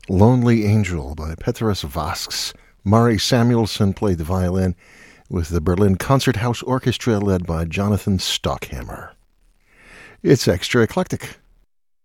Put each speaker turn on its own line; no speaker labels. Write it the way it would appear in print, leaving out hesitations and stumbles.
Lonely Angel by Petrus Vasks. Mari Samuelson played the violin with the Berlin Concerthouse Orchestra led by Jonathan Stockhammer. It's Extra Eclectic